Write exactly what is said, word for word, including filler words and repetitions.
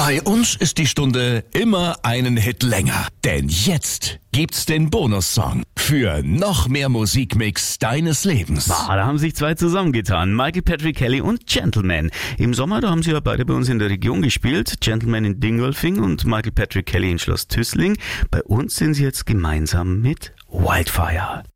Bei uns ist die Stunde immer einen Hit länger. Denn jetzt gibt's den Bonussong für noch mehr Musikmix deines Lebens. Ah, da haben sich zwei zusammengetan. Michael Patrick Kelly und Gentleman. Im Sommer, da haben sie ja beide bei uns in der Region gespielt. Gentleman in Dingolfing und Michael Patrick Kelly in Schloss Tüßling. Bei uns sind sie jetzt gemeinsam mit Wildfire.